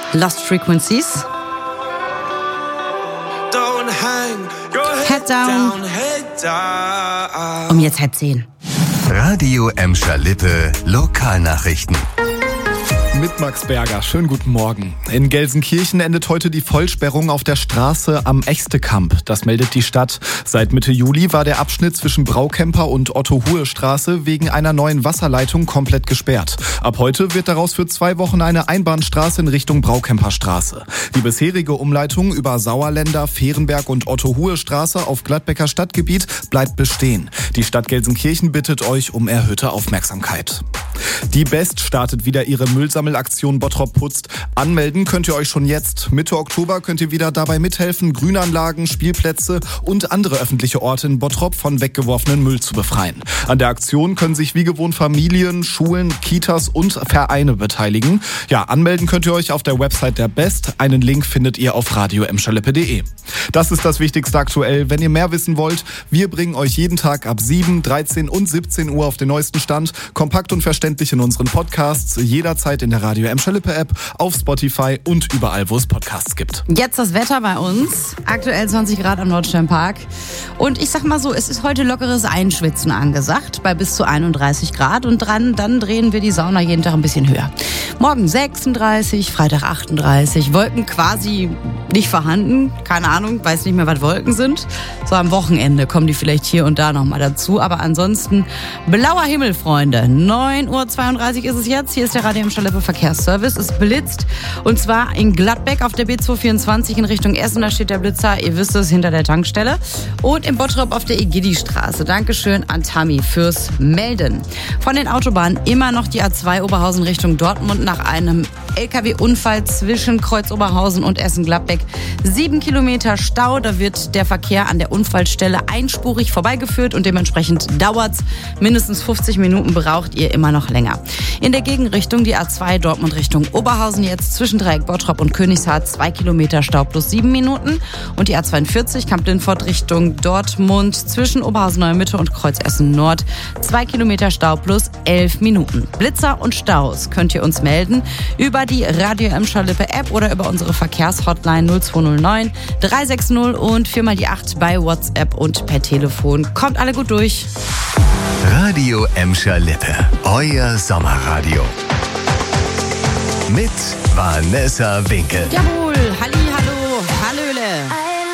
Lost Frequencies. Head down. Jetzt 10:30. Radio Emscher-Lippe Lokalnachrichten. Mit Max Berger. Schönen guten Morgen. In Gelsenkirchen endet heute die Vollsperrung auf der Straße am Echtekamp. Das meldet die Stadt. Seit Mitte Juli war der Abschnitt zwischen Braukemper und Otto-Huhe-Straße wegen einer neuen Wasserleitung komplett gesperrt. Ab heute wird daraus für 2 Wochen eine Einbahnstraße in Richtung Braukemperstraße. Die bisherige Umleitung über Sauerländer, Fehrenberg und Otto-Huhe-Straße auf Gladbecker Stadtgebiet bleibt bestehen. Die Stadt Gelsenkirchen bittet euch um erhöhte Aufmerksamkeit. Die Best startet wieder ihre Müllsammelaktion Bottrop putzt. Anmelden könnt ihr euch schon jetzt. Mitte Oktober könnt ihr wieder dabei mithelfen, Grünanlagen, Spielplätze und andere öffentliche Orte in Bottrop von weggeworfenen Müll zu befreien. An der Aktion können sich wie gewohnt Familien, Schulen, Kitas und Vereine beteiligen. Ja, anmelden könnt ihr euch auf der Website der Best. Einen Link findet ihr auf radioemscherlippe.de. Das ist das Wichtigste aktuell. Wenn ihr mehr wissen wollt, wir bringen euch jeden Tag ab 7, 13 und 17 Uhr auf den neuesten Stand. Kompakt und verständlich in unseren Podcasts, jederzeit in der Radio Emscher-Lippe App, auf Spotify und überall, wo es Podcasts gibt. Jetzt das Wetter bei uns. Aktuell 20 Grad am Nordsternpark. Und ich sag mal so, es ist heute lockeres Einschwitzen angesagt, bei bis zu 31 Grad. Und dann drehen wir die Sauna jeden Tag ein bisschen höher. Morgen 36, Freitag 38, Wolken quasi nicht vorhanden. Keine Ahnung, weiß nicht mehr, was Wolken sind. So am Wochenende kommen die vielleicht hier und da nochmal dazu. Aber ansonsten blauer Himmel, Freunde. 9:32 Uhr ist es jetzt. Hier ist der Radio Emscher-Lippe Verkehrsservice. Es blitzt. Und zwar in Gladbeck auf der B224 in Richtung Essen. Da steht der Blitzer, ihr wisst es, hinter der Tankstelle. Und in Bottrop auf der Egidi-Straße. Dankeschön an Tami fürs Melden. Von den Autobahnen immer noch die A2 Oberhausen Richtung Dortmund nach einem LKW-Unfall zwischen Kreuz Oberhausen und Essen-Gladbeck. 7 Kilometer Stau. Da wird der Verkehr an der Unfallstelle einspurig vorbeigeführt und dementsprechend dauert's. Mindestens 50 Minuten braucht ihr immer noch länger. In der Gegenrichtung die A2 Dortmund Richtung Oberhausen jetzt zwischen Dreieck Bottrop und Königshardt 2 Kilometer Stau plus 7 Minuten. Und die A42 Kamp-Lindfort Richtung Dortmund zwischen Oberhausen Neue Mitte und Kreuz Essen Nord 2 Kilometer Stau plus 11 Minuten. Blitzer und Staus könnt ihr uns melden über die Radio Emscher-Lippe App oder über unsere Verkehrshotline 0209 360 und 4x8 bei WhatsApp und per Telefon. Kommt alle gut durch. Radio Emscher-Lippe, euer Sommerradio. Mit Vanessa Winkel. Jawohl, halli.